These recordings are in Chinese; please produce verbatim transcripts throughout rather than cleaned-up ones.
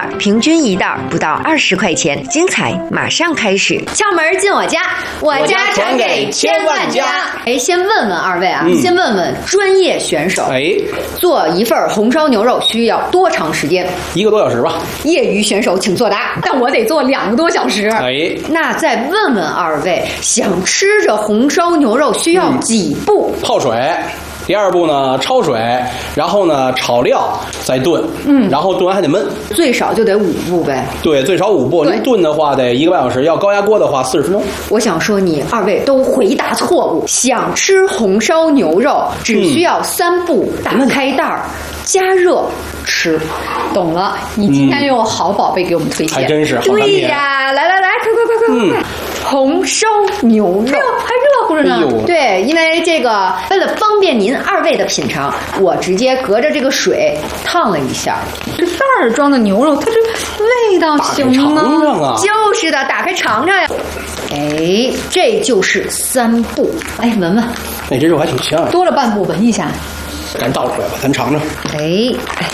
平均一袋不到二十块钱，精彩马上开始。 窍门进我家，我家传给千万家。哎，先问问二位啊，嗯、先问问专业选手， 哎， 做一份红烧牛肉需要多长时间？ 一个多小时吧。 业余选手请作答。但我得做两个多小时。 哎， 那再问问二位，想吃着红烧牛肉需要几步？ 嗯、泡水。第二步呢，焯水，然后呢炒料，再炖，嗯，然后炖完还得焖， 最少就得五步呗。 对，最少五步。您炖的话得一个半小时，要高压锅的话四十分钟。 我想说，你二位都回答错误。想吃红烧牛肉，只需要三步：打开袋儿，加热。吃，懂了。你今天又有好宝贝给我们推荐， 还真是。 对呀，来来来，快快快快快！嗯、红烧牛肉，哎呦，还热乎着呢。哎、对，因为这个为了方便您二位的品尝，我直接隔着这个水烫了一下。这袋儿装的牛肉，它这味道行吗？ 尝尝啊！ 就是的，打开尝尝呀。哎，这就是三步。哎，闻闻。 哎，这肉还挺香啊。 多了半步，闻一下。 赶紧倒出来吧，咱尝尝。 哎，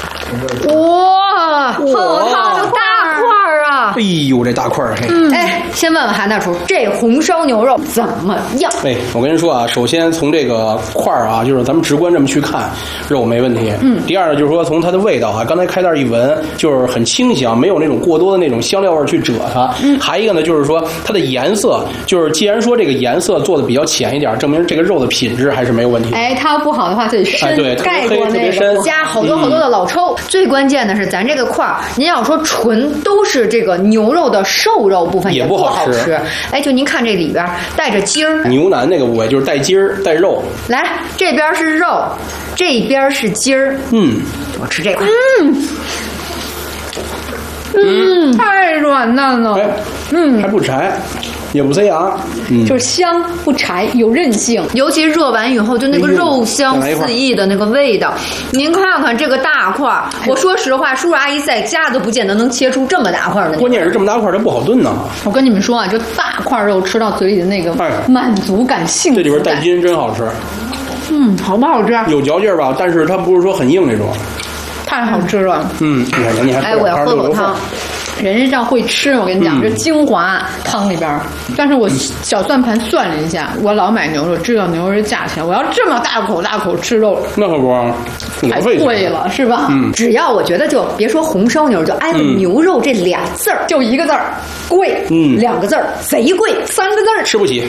哇，好大的大块儿啊！ 哎呦，这大块儿嘿！ 嗯、哎，先问问韩大厨，这红烧牛肉怎么样？ 哎，我跟您说啊，首先从这个块儿啊，就是咱们直观这么去看，肉没问题。嗯。第二呢，就是说从它的味道啊，刚才开袋一闻，就是很清香，没有那种过多的那种香料味去遮它。嗯。还一个呢，就是说它的颜色，就是既然说这个颜色做的比较浅一点，证明这个肉的品质还是没有问题。 哎，它要不好的话，就得深。哎对， 盖过那个加好多好多的老抽，嗯、最关键的是咱这个块儿，您要说纯都是这个牛肉的瘦肉部分也不好吃。 吃哎，就您看这里边带着筋儿， 牛腩那个部位就是带筋儿带肉。 来，这边是肉，这边是筋儿。嗯，我吃这块。嗯嗯，太软烂了。 哎，嗯，还不柴。也不塞牙， 嗯，就是香不柴，有韧性，尤其热完以后，就那个肉香四溢的那个味道。您看看这个大块儿，我说实话，叔叔阿姨在家都不见得能切出这么大块的。 关键是这么大块它不好炖呢。 我跟你们说啊，就大块肉吃到嘴里的那个满足感、幸福感， 这里边带筋真好吃。 嗯，好不好吃？ 有嚼劲儿吧，但是它不是说很硬那种。 太好吃了。 嗯，你看你还哎，我要喝口汤。 人家这样会吃，我跟你讲，嗯、这精华汤里边。但是我小算盘算了一下，我老买牛肉，知道牛肉的价钱，我要这么大口大口吃肉， 那可不， 太贵了，是吧？ 嗯，只要我觉得就别说红烧牛肉，就挨了牛肉这俩字儿， 嗯、就一个字儿，贵。 嗯， 两个字儿，贼贵，三个字儿， 吃不起。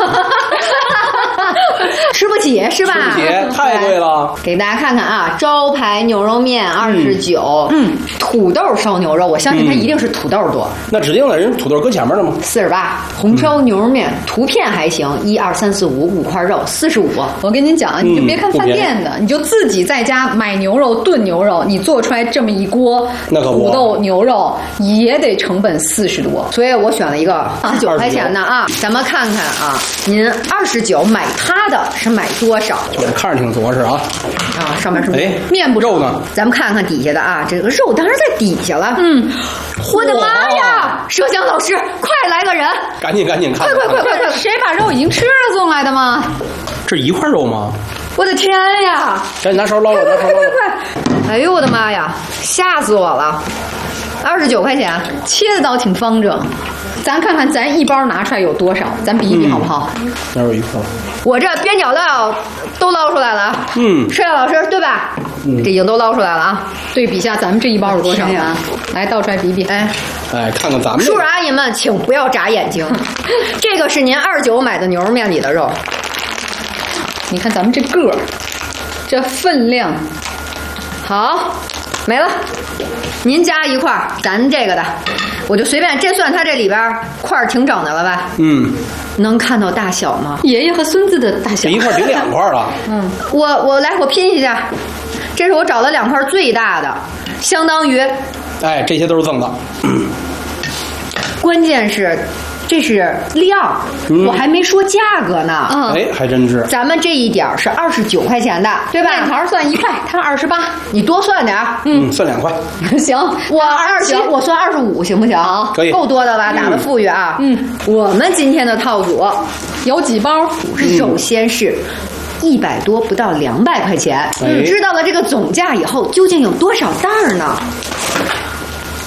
吃不起是吧？ 吃不起，太贵了。 给大家看看啊，招牌牛肉面二十九，嗯，土豆烧牛肉，我相信它一定是土豆多。 嗯、那指定了，人土豆搁前面了吗？ 四十八，红烧牛肉面、嗯、图片还行，一二三四五五块肉，四十五。 我跟您讲，你就别看饭店的，嗯、你就自己在家买牛肉炖牛肉，你做出来这么一锅土豆牛肉也得成本四十多。 所以我选了一个十九块钱的啊，咱们看看啊，您二十九买它的是买多少？ 我看着挺着实啊。 啊，上面是哎面不肉呢？ 咱们看看底下的啊，这个肉当然在底下了。嗯，我的妈呀！麝香老师，快来个人！ 赶紧赶紧看！ 快快快快快！ 谁把肉已经吃了送来的吗？ 这一块肉吗？ 我的天呀！ 赶紧拿勺捞了，拿勺捞了！ 快快快！哎呦我的妈呀！吓死我了！二十九块钱， 切的倒挺方正。咱看看咱一包拿出来有多少，咱比一比好不好？ 哪有一块？ 我这边角料都捞出来了。嗯，麝香老师对吧？嗯，这已经都捞出来了啊。 对比一下咱们这一包有多少呢？来倒出来比比。 哎哎，看看咱们。 叔叔阿姨们，请不要眨眼睛。这个是您二九买的牛肉面里的肉。 你看咱们这个儿，这分量， 好，没了。您加一块儿，咱这个的，我就随便，这算它这里边块儿挺整的了吧？嗯，能看到大小吗？ 爷爷和孙子的大小， 这一块顶两块了。 嗯，我我来，我拼一下，这是我找了两块最大的，相当于， 哎，这些都是赠的。 关键是。这是量，嗯、我还没说价格呢。 嗯，哎，还真是。 咱们这一点是二十九块钱的，对吧？ 面条算一块，它二十八， 你多算点儿。 嗯，算两块。 行，我二十，我算二十五，行不行？ 可以， 够多的吧？打的富裕啊。嗯，我们今天的套组有几包？ 首先是。一百多不到两百块钱，嗯，知道了这个总价以后，究竟有多少袋儿呢？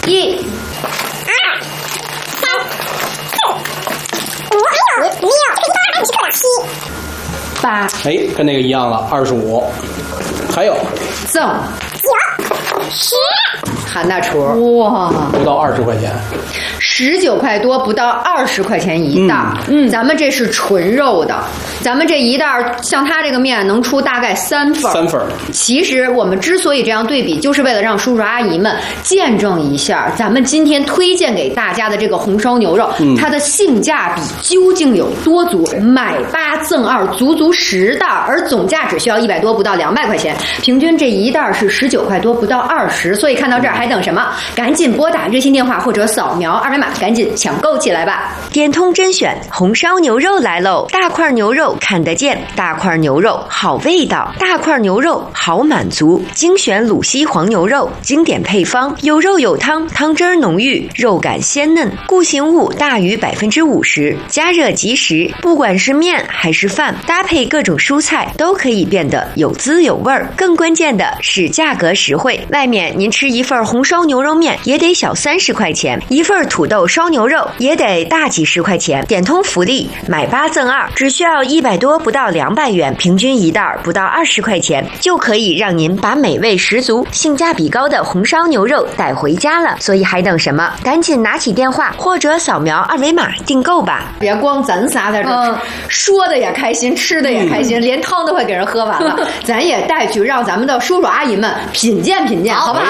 一、 二、三、四、五、六、六、七、 八， 哎，跟那个一样了，二十五。还有赠九、十， 韩大厨， 哇， 不到二十块钱， 十九块多，不到二十块钱一袋。嗯，咱们这是纯肉的，咱们这一袋像它这个面能出大概三份。 三份。 其实我们之所以这样对比，就是为了让叔叔阿姨们见证一下咱们今天推荐给大家的这个红烧牛肉，嗯、它的性价比究竟有多足。买八赠二，足足十袋，而总价只需要一百多，不到两百块钱。平均这一袋是十九块多，不到二十。所以看到这儿还等什么？赶紧拨打热线电话或者扫描二维码，赶紧抢购起来吧！ 点通甄选红烧牛肉来喽！大块牛肉看得见，大块牛肉好味道，大块牛肉好满足。精选鲁西黄牛肉，经典配方，有肉有汤，汤汁儿浓郁，肉感鲜嫩，固形物大于百分之五十，加热即食。不管是面还是饭，搭配各种蔬菜都可以变得有滋有味儿。更关键的是价格实惠，外面您吃一份红烧牛肉面也得小三十块钱，一份土豆烧牛肉也得大几十块钱。点通福利，买八赠二，只需要一百多不到两百元，平均一袋不到二十块钱，就可以让您把美味十足、性价比高的红烧牛肉带回家了。所以还等什么？赶紧拿起电话或者扫描二维码订购吧！ 别光咱仨在这儿、嗯、说的也开心，吃的也开心，嗯、连汤都快给人喝完了，咱也带去让咱们的叔叔阿姨们品鉴品鉴，好不好？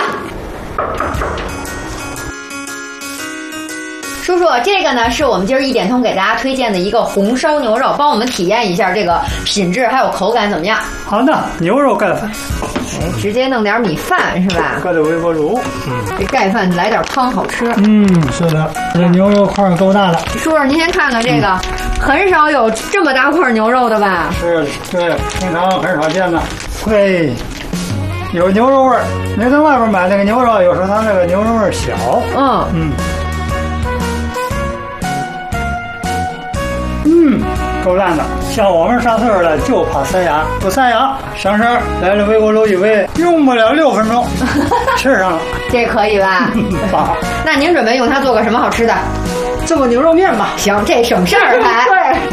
叔叔，这个呢是我们今儿一点通给大家推荐的一个红烧牛肉，帮我们体验一下这个品质还有口感怎么样？ 好的，牛肉盖饭， 哎，直接弄点米饭是吧？ 搁在微波炉， 嗯，这盖饭来点汤好吃。 嗯，是的，这牛肉块够大的。 叔叔，您先看看这个，嗯、很少有这么大块牛肉的吧？ 是，对，平常很少见的，会有牛肉味儿。您在外边买那个牛肉，有时候它那个牛肉味儿小。 嗯嗯。 嗯，够烂的。像我们上岁数了，就怕塞牙，不塞牙，省事儿。来了微波炉一煨，用不了六分钟，吃上了。 这可以吧？ 棒。 那您准备用它做个什么好吃的？ 做个牛肉面吧。 行，这省事儿还。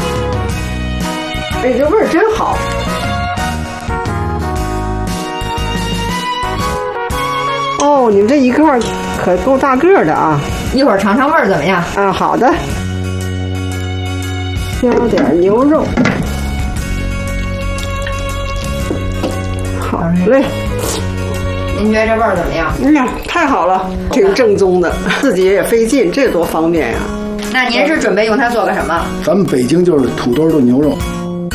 对。哎，这味儿真好。哦，你们这一块可够大个的啊！ 一会儿尝尝味儿怎么样？ 啊，好的。加点牛肉，好嘞。 您觉得这味儿怎么样？ 哎呀，太好了，挺正宗的，自己也费劲，这多方便呀！ 那您是准备用它做个什么？ 咱们北京就是土豆炖牛肉，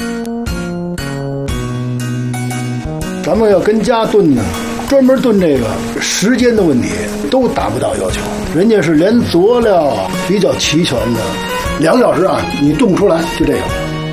咱们要跟家炖呢，专门炖这个时间的问题都达不到要求，人家是连佐料比较齐全的。两个小时啊，你炖不出来，就这个。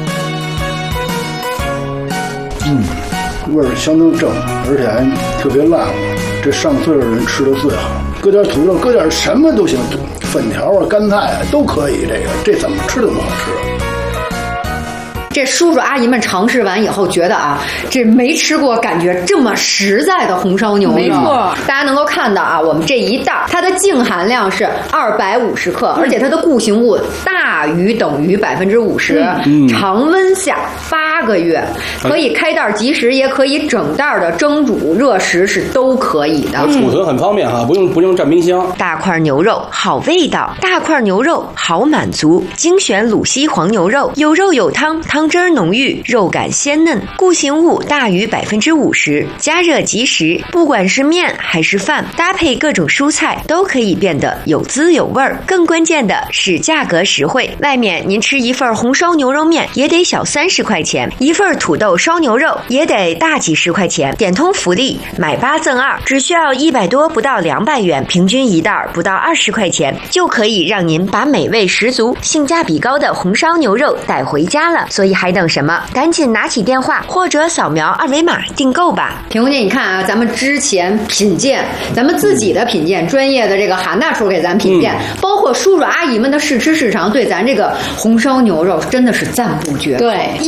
嗯，味儿相当正，而且还特别辣。这上岁数人吃的最好，搁点土豆，搁点什么都行，粉条啊、干菜啊都可以。这个这怎么吃都不好吃。 这叔叔阿姨们尝试完以后觉得啊，这没吃过感觉这么实在的红烧牛肉。没错，大家能够看到啊，我们这一袋它的净含量是二百五十克，而且它的固形物大于等于百分之五十，常温下八个月，可以开袋即食，也可以整袋的蒸煮热食是都可以的。 储存很方便哈，不用不用占冰箱。 大块牛肉好味道，大块牛肉好满足。精选鲁西黄牛肉，有肉有汤，汤汁儿浓郁，肉感鲜嫩，固形物大于百分之五十，加热即食。不管是面还是饭，搭配各种蔬菜都可以变得有滋有味儿。更关键的是价格实惠，外面您吃一份红烧牛肉面也得小三十块钱，一份土豆烧牛肉也得大几十块钱。点通福利，买八赠二，只需要一百多不到两百元，平均一袋不到二十块钱，就可以让您把美味十足、性价比高的红烧牛肉带回家了。所以还等什么？赶紧拿起电话或者扫描二维码订购吧。 田红姐，你看啊，咱们之前品鉴，咱们自己的品鉴，专业的这个韩大厨给咱品鉴，嗯、包括叔叔阿姨们的试吃试尝，对咱这个红烧牛肉真的是赞不绝口。 对，一开袋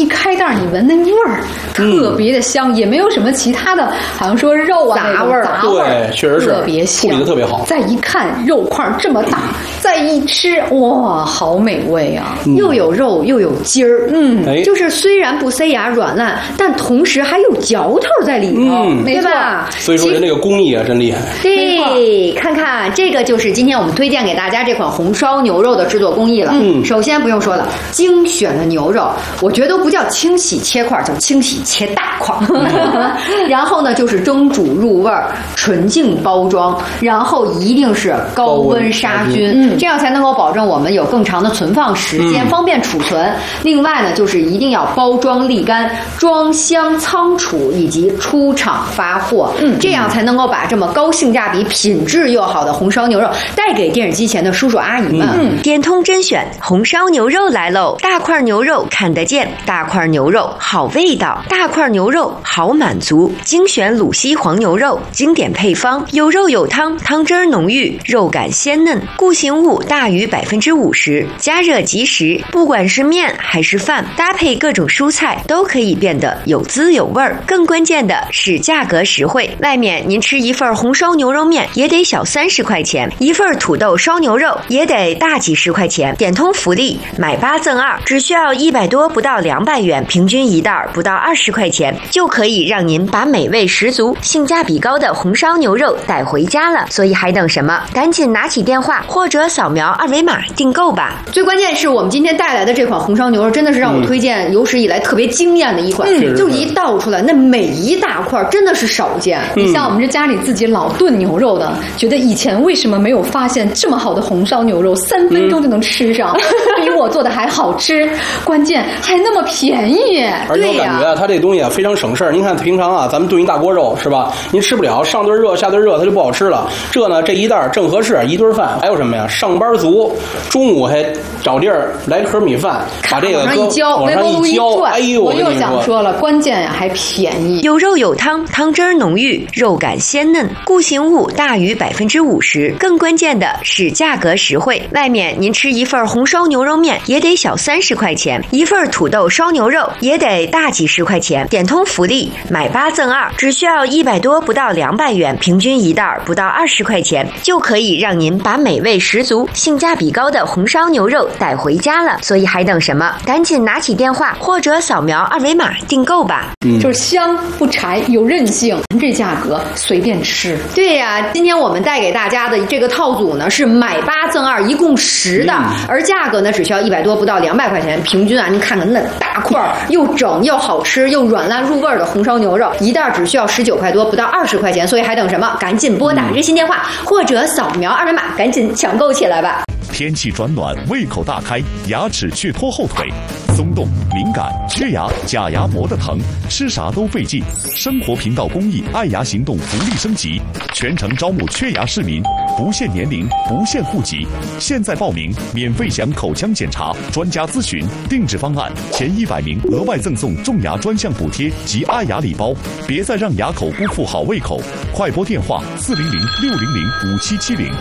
样你闻那味儿特别的香，嗯、也没有什么其他的，好像说肉啊杂味儿， 杂味儿， 对，确实是特别香， 处理的特别好。 再一看肉块这么大，再一吃，哇，好美味啊！ 嗯、又有肉又有筋儿，嗯，哎、就是虽然不塞牙软烂，但同时还有嚼头在里头，嗯、对吧？ 所以说人这个工艺啊真厉害。 对，看看这个就是今天我们推荐给大家这款红烧牛肉的制作工艺了。嗯，首先不用说了，精选的牛肉，我觉得都不叫清洗切块，叫清洗切大块。嗯、然后呢，就是蒸煮入味儿，纯净包装，然后一定是高温杀菌，嗯，这样才能够保证我们有更长的存放时间，嗯、方便储存。另外呢，就是一定要包装沥干、装箱仓储以及出厂发货，嗯，这样才能够把这么高性价比、品质又好的红烧牛肉带给电视机前的叔叔阿姨们。 嗯，点通甄选红烧牛肉来喽！大块牛肉看得见，大块牛肉好味道，大块牛肉好满足。精选鲁西黄牛肉，经典配方，有肉有汤，汤汁浓郁，肉感鲜嫩，固形物大于百分之五十，加热即食。不管是面还是饭，搭配各种蔬菜都可以变得有滋有味儿。更关键的是价格实惠，外面您吃一份红烧牛肉面也得小三十块钱，一份土豆烧牛肉也得大几十块钱。点通福利，买八赠二，只需要一百多不到两百元，平均一袋不到二十块钱，就可以让您把美味十足、性价比高的红烧牛肉带回家了。所以还等什么？赶紧拿起电话或者扫描二维码订购吧。 最关键是我们今天带来的这款红烧牛肉真的是让我推荐有史以来特别惊艳的一款，嗯、就一倒出来那每一大块真的是少见。 你、嗯、像我们这家里自己老炖牛肉的，觉得以前为什么没有发现这么好的红烧牛肉三分钟就能吃上，嗯、比我做的还好吃，关键还那么便宜。 而且我感觉啊，它这东西啊非常省事儿。您看平常啊，咱们炖一大锅肉是吧？您吃不了，上顿热下顿热，它就不好吃了。这呢，这一袋正合适，一顿饭。还有什么呀？上班族中午还找地儿来盒米饭，把这个往上一浇， 往上一浇，哎呦， 我又想说了，关键还便宜， 有肉有汤，汤汁浓郁，肉感鲜嫩，固形物大于百分之五十。更关键的是价格实惠，外面您吃一份红烧牛肉面也得小三十块钱，一份土豆烧牛肉也得大几十块钱。点通福利，买八赠二，只需要一百多不到两百元，平均一袋不到二十块钱，就可以让您把美味十足、性价比高的红烧牛肉带回家了。所以还等什么？赶紧拿起电话或者扫描二维码订购吧。 嗯，就是香不柴，有韧性，这价格随便吃。 对呀、啊，今天我们带给大家的这个套组呢是买八赠二，一共十的，嗯、而价格呢只需要一百多不到两百块钱，平均啊，您看看那大块又整又好吃又软烂入味的红烧牛肉，一袋只需要十九块多不到二十块钱。所以还等什么？赶紧拨打热线电话、嗯、或者扫描二维码，赶紧抢购起来吧。 天气转暖，胃口大开，牙齿却拖后腿，松动、敏感、缺牙、假牙磨得疼，吃啥都费劲。生活频道公益爱牙行动福利升级，全程招募缺牙市民，不限年龄，不限户籍。现在报名，免费享口腔检查、专家咨询、定制方案，前一百名额外赠送种牙专项补贴及爱牙礼包。别再让牙口辜负好胃口，快拨电话四零零六零零五七七零。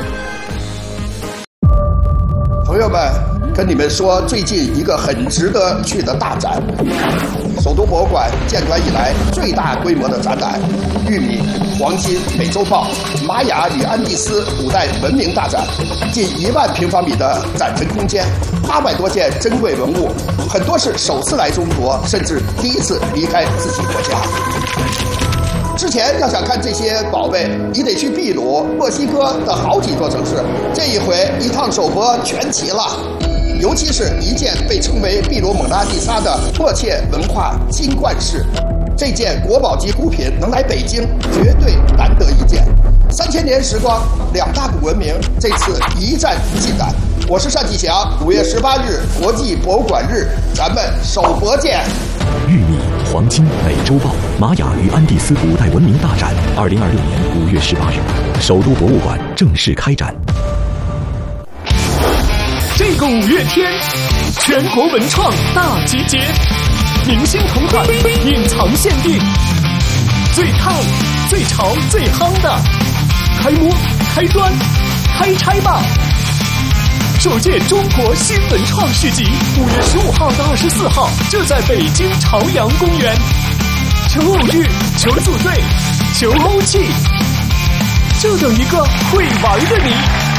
朋友们，跟你们说最近一个很值得去的大展，首都博物馆建馆以来最大规模的展览——玉米、黄金、美洲豹、玛雅与安第斯古代文明大展，近一万平方米的展陈空间，八百多件珍贵文物，很多是首次来中国，甚至第一次离开自己国家。之前要想看这些宝贝，你得去秘鲁、墨西哥的好几座城市。这一回一趟首博全齐了，尤其是一件被称为秘鲁蒙娜丽莎的迫切文化金冠饰，这件国宝级古品能来北京，绝对难得一见。三千年时光，两大古文明这次一战尽展。我是单霁翔，五月十八日国际博物馆日，咱们首博见。 玉米、黄金、美洲豹、玛雅与安第斯古代文明大展，二零二六年五月十八日，首都博物馆正式开展。 这个五月天，全国文创大集结，明星同款，隐藏限定，最烫、最潮、最夯的，开摸、开端、开拆吧！ 首届中国新文创市集，五月十五号到二十四号就在北京朝阳公园。求偶日，求组队，求欧气，就等一个会玩的你。